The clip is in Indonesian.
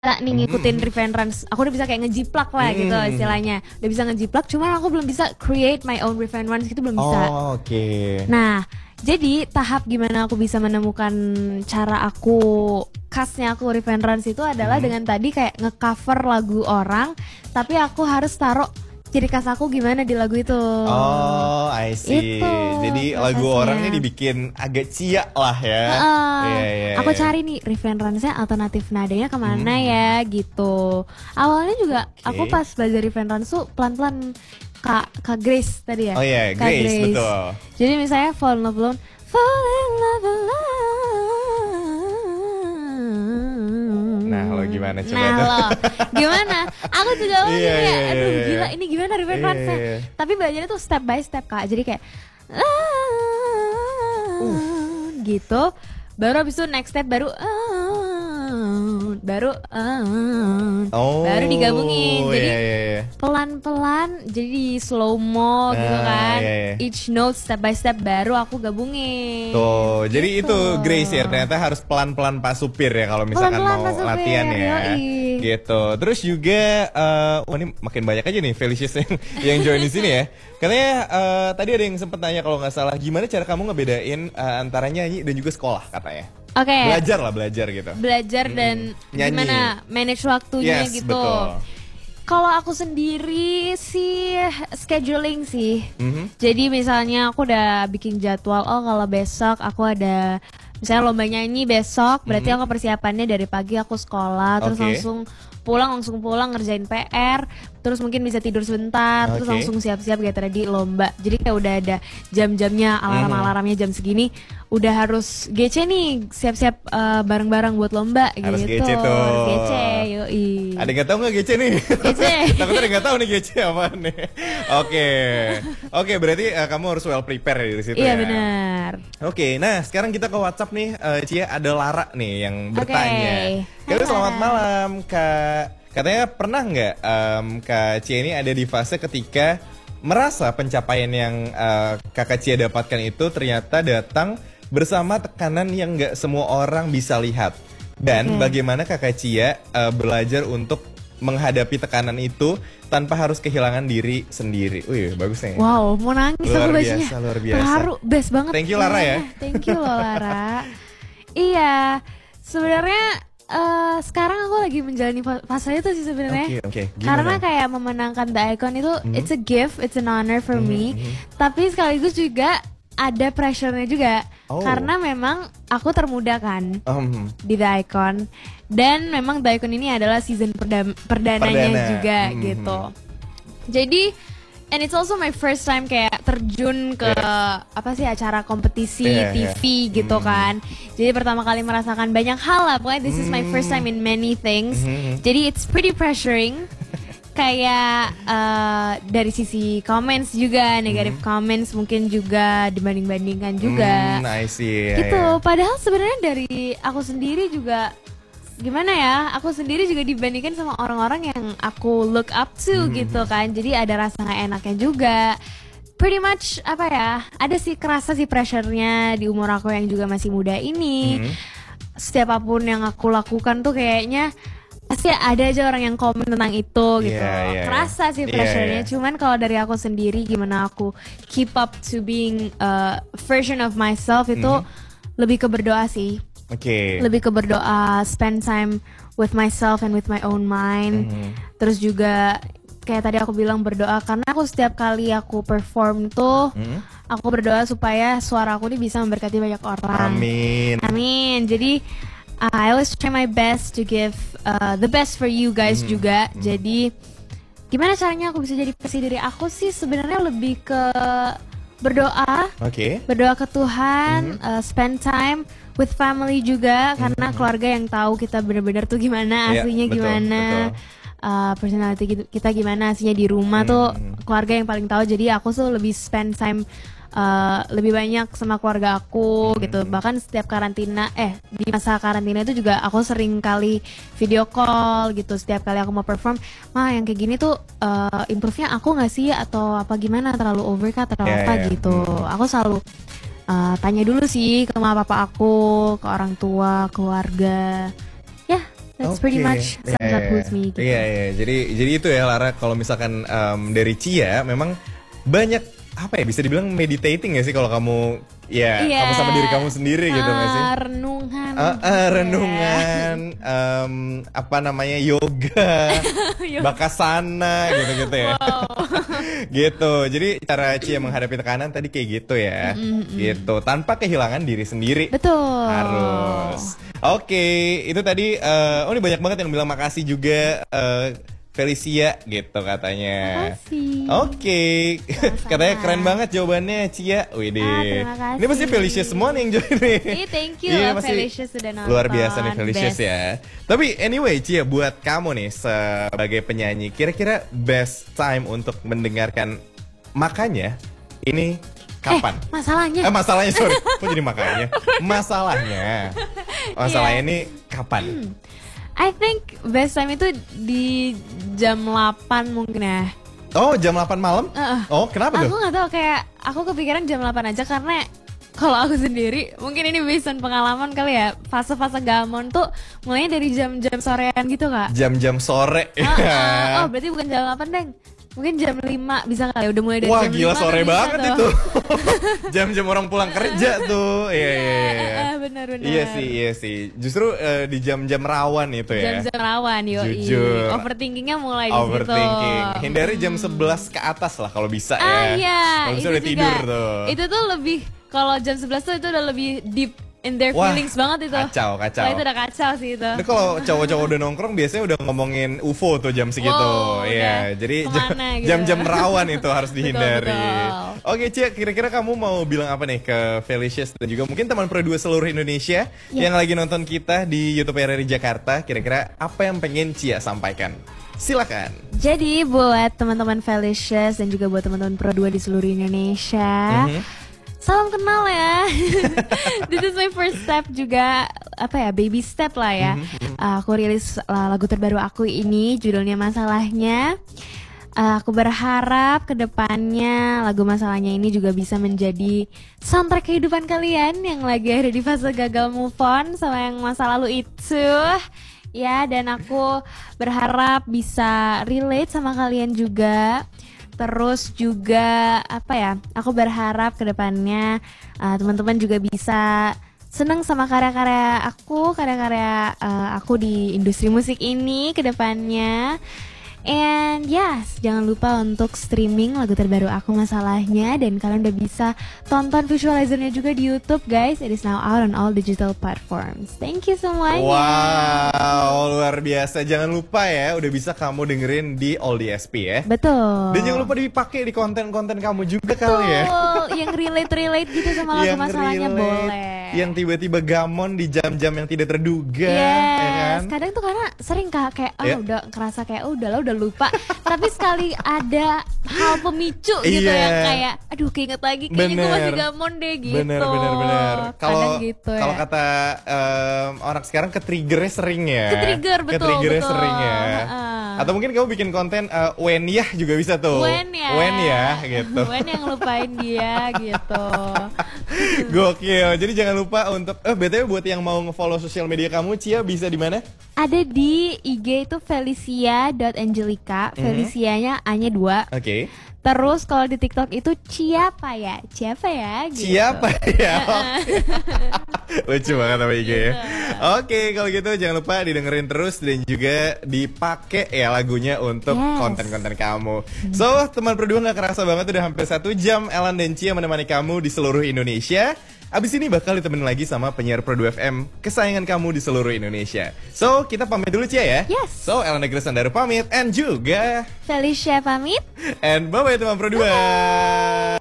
nih ngikutin revenge runs. Aku udah bisa kayak ngejiplak lah gitu istilahnya. Udah bisa ngejiplak, cuman aku belum bisa create my own revenge runs gitu, belum bisa. Oke. Nah, jadi tahap gimana aku bisa menemukan cara aku khasnya aku revenge runs itu adalah dengan tadi kayak ngecover lagu orang, tapi aku harus taruh ciri khas aku gimana di lagu itu. Oh, I see. Itu Jadi lagu prosesnya. orang ini dibikin agak cia lah ya. Iya, Aku cari nih revenge runs-nya alternatif nadanya kemana ya gitu. Awalnya juga aku pas belajar revenge runs tuh pelan-pelan Kak Grace tadi ya. Oh iya, Kak Grace, betul. Jadi misalnya Fall in Love Alone, Fall in Love Alone. Nah, lo gimana coba Nah tuh? lo gimana? Aku juga awalnya Iya, kayak, iya, aduh iya. gila ini gimana revenge Iya, runs-nya. iya. Tapi belajarnya tuh step by step Kak. Jadi kayak gitu. Baru abis itu next step baru baru digabungin. Jadi iya. pelan-pelan jadi slow mo gitu kan. Iya. Each note step by step baru aku gabungin. Tuh, jadi Gitu. itu Grace ya, ternyata harus pelan-pelan Pak Supir ya kalau misalkan Pelan-pelan, mau Pak Supir, latihan ya. yoi. Gitu. Terus juga wah ini makin banyak aja nih Felicius yang join di sini ya. Katanya tadi ada yang sempat nanya kalau nggak salah gimana cara kamu ngebedain antara nyanyi dan juga sekolah katanya. Oke. Belajar gitu. Belajar dan Nyanyi. gimana manage waktunya Yes, gitu. betul. Kalau aku sendiri sih scheduling sih. Jadi misalnya aku udah bikin jadwal, oh kalau besok aku ada misalnya lomba nyanyi besok, berarti aku persiapannya dari pagi aku sekolah, terus Oke. langsung pulang ngerjain PR, terus mungkin bisa tidur sebentar, terus Oke. langsung siap-siap get ready lomba. Jadi kayak udah ada jam-jamnya, alarm-alarmnya jam segini, udah harus GC nih, siap-siap bareng-bareng buat lomba Harus gitu. GC tuh. Harus GC, yoi. Ada yang nggak tahu nggak GC nih? GC. Takutnya ada yang nggak tahu nih GC apa nih. Oke, berarti kamu harus well prepare dari situ Iya ya. benar. Oke, nah sekarang kita ke WhatsApp nih, Cia, ada Lara nih yang bertanya. Hai, Kak, selamat Lara. malam, Kak. Katanya pernah nggak Kak Cia ini ada di fase ketika merasa pencapaian yang Kakak Cia dapatkan itu ternyata datang bersama tekanan yang nggak semua orang bisa lihat. Dan bagaimana Kakak Cia belajar untuk menghadapi tekanan itu tanpa harus kehilangan diri sendiri. Wih, bagus nih. Wow, mau nangis Luar aku bacanya. biasa, luar biasa. Terharu, best banget. Thank you, Lara, ya. Thank you loh Lara. Iya, sebenarnya sekarang aku lagi menjalani fase itu sih sebenarnya. Oke. Gimana? Karena kayak memenangkan The Icon itu it's a gift, it's an honor for me. Tapi sekaligus juga ada pressure-nya juga. Oh. Karena memang aku termuda kan di The Icon. Dan memang The Icon ini adalah season perdananya Perdana. juga gitu. Jadi and it's also my first time kayak terjun ke apa sih acara kompetisi Iya, TV gitu kan. Jadi pertama kali merasakan banyak hal lah. Pokoknya this is my first time in many things. Jadi it's pretty pressuring. Kayak dari sisi comments juga, negative comments mungkin juga dibanding-bandingkan juga. I see. Gitu. Padahal sebenarnya dari aku sendiri juga gimana ya, aku sendiri juga dibandingkan sama orang-orang yang aku look up to gitu kan. Jadi ada rasa gak enaknya juga. Pretty much apa ya, ada sih kerasa sih pressure-nya di umur aku yang juga masih muda ini. Setiap apapun yang aku lakukan tuh kayaknya pasti ada aja orang yang komen tentang itu gitu. Iya. Kerasa sih Iya, pressure-nya. iya. Cuman kalau dari aku sendiri gimana aku keep up to being a version of myself itu lebih ke berdoa sih. Oke. Lebih ke berdoa, spend time with myself and with my own mind. Terus juga kayak tadi aku bilang berdoa karena aku setiap kali aku perform tuh aku berdoa supaya suara aku ini bisa memberkati banyak orang. Amin. Jadi I always try my best to give the best for you guys juga. Jadi gimana caranya aku bisa jadi versi diri aku sih sebenarnya lebih ke berdoa. Berdoa ke Tuhan, spend time with family juga karena keluarga yang tahu kita benar-benar tuh gimana aslinya, betul, gimana personality kita gimana aslinya di rumah tuh keluarga yang paling tahu. Jadi aku tuh lebih spend time lebih banyak sama keluarga aku gitu. Bahkan setiap karantina di masa karantina itu juga aku sering kali video call gitu. Setiap kali aku mau perform, yang kayak gini tuh improve-nya aku nggak sih atau apa gimana, terlalu over kah atau apa gitu. Aku selalu tanya dulu sih ke mama papa aku, ke orang tua, keluarga. That's pretty much sums up who's me. Gitu. Iya. Jadi itu ya Lara, kalau misalkan dari Cia memang banyak apa ya, bisa dibilang meditating ya sih kalau kamu kamu sama diri kamu sendiri gitu nggak sih? Renungan. Renungan, apa namanya, yoga, bakasana gitu ya. Gitu. Jadi cara Cia menghadapi tekanan tadi kayak gitu ya. Gitu. Tanpa kehilangan diri sendiri. Betul. Harus. Oke, itu tadi. Ini banyak banget yang bilang makasih juga. Felicia gitu katanya. Makasih. Oke. Katanya keren banget jawabannya Cia. Widih. Terima kasih. Ini pasti Felicia semua nih yang join nih. Thank you Felicia sudah nonton. Luar biasa nih Felicia ya. Tapi anyway Cia, buat kamu nih sebagai penyanyi, kira-kira best time untuk mendengarkan Makanya ini kapan? Masalahnya sorry. Kok jadi makanya? Masalahnya ini kapan? I think best time itu di jam 8 mungkin ya. Oh, jam 8 malam? Oh, kenapa tuh? Aku gak tahu, kayak aku kepikiran jam 8 aja karena kalau aku sendiri, mungkin ini based on pengalaman kali ya, fase-fase gamon tuh mulainya dari jam-jam sorean gitu Kak. Jam-jam sore. Oh, berarti bukan jam 8 deng. Mungkin jam 5 bisa kali, udah mulai dari wah, jam 5. Wah gila, sore banget tuh. Itu. Jam-jam orang pulang kerja tuh. Iya. Benar. Iya sih. Justru di jam-jam rawan itu ya. Jam-jam rawan, Jujur. Overthinkingnya mulai di situ. Overthinking. Hindari jam 11 ke atas lah kalau bisa ya. Iya. Kalau bisa udah tidur tuh. Itu tuh lebih, kalau jam 11 tuh itu udah lebih deep in their feelings banget itu. Kacau. Wah, itu udah kacau sih itu. Ini kalau cowok-cowok udah nongkrong biasanya udah ngomongin UFO tuh jam segitu. Iya, jadi jam-jam rawan itu harus dihindari. Betul. Oke, Cia, kira-kira kamu mau bilang apa nih ke Felicious dan juga mungkin teman Pro 2 seluruh Indonesia yang lagi nonton kita di YouTube RRI Jakarta, kira-kira apa yang pengen Cia sampaikan? Silakan. Jadi buat teman-teman Felicious dan juga buat teman-teman Pro 2 di seluruh Indonesia, salam kenal ya. This is my first step juga, baby step lah ya. Aku rilis lagu terbaru aku ini, judulnya Masalahnya. Aku berharap kedepannya lagu Masalahnya ini juga bisa menjadi soundtrack kehidupan kalian yang lagi ada di fase gagal move on sama yang masa lalu itu. Ya, dan aku berharap bisa relate sama kalian juga. Terus juga aku berharap kedepannya teman-teman juga bisa seneng sama karya-karya aku di industri musik ini kedepannya. And yes, jangan lupa untuk streaming lagu terbaru aku Masalahnya, dan kalian udah bisa tonton visualizernya juga di YouTube guys. It is now out on all digital platforms. Thank you semuanya. Wow, luar biasa. Jangan lupa ya, udah bisa kamu dengerin di All DSP ya. Betul. Dan jangan lupa dipakai di konten-konten kamu juga kali ya. Yang relate gitu sama lagu Masalahnya boleh. Yang tiba-tiba gamon di jam-jam yang tidak terduga. Yes, ya kan? Kadang tuh karena sering kayak udah kerasa kayak udah lupa. Tapi sekali ada hal pemicu gitu yang kayak keinget lagi, kayaknya gue masih gamon deh gitu. Bener. Kalau gitu kalau kata orang sekarang ke-triggernya sering ya. Betul. Sering ya. Atau mungkin kamu bikin konten when yah juga bisa tuh. When ya gitu. When yang lupain dia gitu. Gokil. Jadi jangan lupa untuk BTW buat yang mau nge-follow sosial media kamu, Cia bisa di mana? Ada di IG itu felicia.angelica. Felicianya A-nya 2. Oke. Terus kalau di TikTok itu Ciapa ya gitu. Ciapa ya. Lucu banget sama IG ya. Oke, kalau gitu jangan lupa didengerin terus dan juga dipakai ya lagunya untuk konten-konten kamu. So, teman Pro 2 gak kerasa banget udah hampir 1 jam Elan dan Cia menemani kamu di seluruh Indonesia. Abis ini bakal ditemenin lagi sama penyiar Pro 2 FM kesayangan kamu di seluruh Indonesia. So, kita pamit dulu Cia ya. Yes. So, Elan Negeri Sandaru pamit, and juga Felicia pamit. And bye-bye teman Pro 2.